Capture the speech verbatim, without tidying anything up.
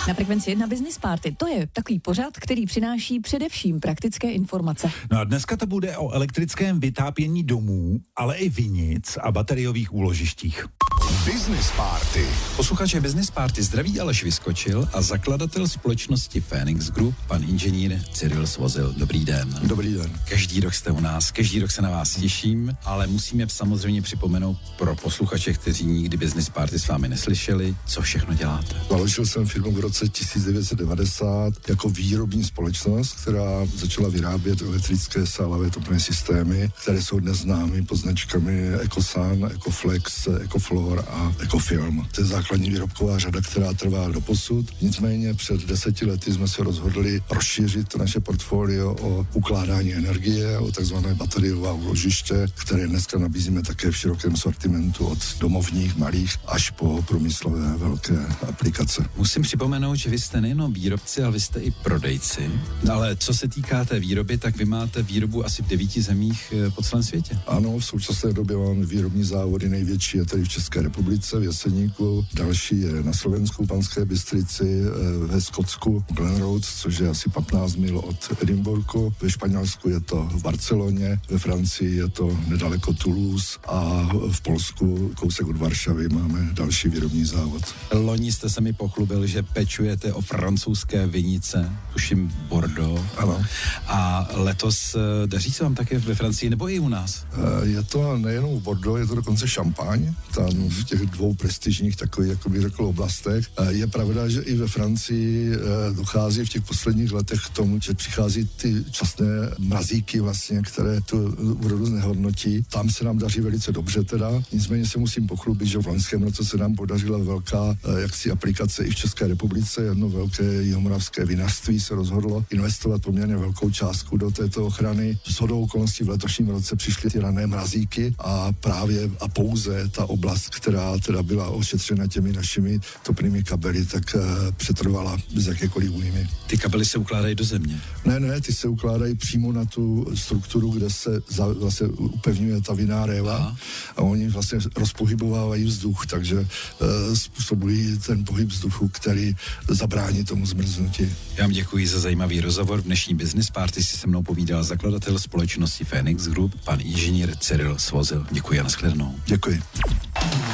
Na Frekvenci jedna Business Party. To je takový pořad, který přináší především praktické informace. No a dneska to bude o elektrickém vytápění domů, ale i vinic a bateriových úložištích. Business Party. Posluchače Business Party zdraví Aleš Vyskočil a zakladatel společnosti Phoenix Group, pan inženýr Cyril Svozil. Dobrý den. Dobrý den. Každý rok jste u nás, každý rok se na vás těším, ale musíme samozřejmě připomenout pro posluchače, kteří nikdy Business Party s vámi neslyšeli, co všechno děláte. Založil jsem firmu v roce tisíc devět set devadesát jako výrobní společnost, která začala vyrábět elektrické sálové topné systémy, které jsou dnes známy pod značkami EcoSun, EcoFlex, EcoFlor a EcoFilm. To je základní výrobková řada, která trvá doposud. Nicméně před deseti lety jsme se rozhodli rozšířit to naše portfolio o ukládání energie, o takzvané bateriová úložiště, které dneska nabízíme také v širokém sortimentu od domovních malých až po průmyslové velké aplikace. Musím připomenout, že vy jste nejenom výrobci, ale vy jste i prodejci. Ale co se týká té výroby, tak vy máte výrobu asi v devíti zemích po celém světě. Ano, v současné době máme výrobní závody, největší je tady v České republice, v Jeseníku, další je na Slovensku, Panské Bystrici, ve Skotsku, Glenrothes, což je asi patnáct mil od Edinburghu, ve Španělsku je to v Barceloně, ve Francii je to nedaleko Toulouse a v Polsku, kousek od Varšavy, máme další výrobní závod. Loni jste se mi pochlubil, že pečujete o francouzské vinice, tuším Bordeaux. Ano. A letos daří se vám také ve Francii nebo i u nás? Je to nejenom v Bordeaux, je to dokonce šampaň, tam v těch dvou prestižních takových, jako bych řekl, oblastech. Je pravda, že i ve Francii dochází v těch posledních letech k tomu, že přichází ty časné mrazíky vlastně, které tu úrodu znehodnotí. Tam se nám daří velice dobře teda, nicméně se musím pochlubit, že v loňském roce se nám podařila velká jaksi aplikace i v České republice. Jedno velké jihomoravské vinařství se rozhodlo investovat poměrně velkou částku do této ochrany. Shodou okolností v letošním roce přišly ty rané mrazíky a právě a pouze ta oblast, která teda byla ošetřena těmi našimi topnými kabely, tak uh, přetrvala bez jakékoliv újmy. Ty kabely se ukládají do země? Ne, ne, ty se ukládají přímo na tu strukturu, kde se za, vlastně upevňuje ta vinná réva. Aha. A oni vlastně rozpohybovávají vzduch, takže uh, způsobují ten pohyb vzduchu, který zabrání tomu zmrznutí. Já vám děkuji za zajímavý rozhovor. V dnešní Business Party si se mnou povídal zakladatel společnosti Phoenix Group, pan inženýr Cyril Svozil. Děkuji a nashledanou. Děkuji.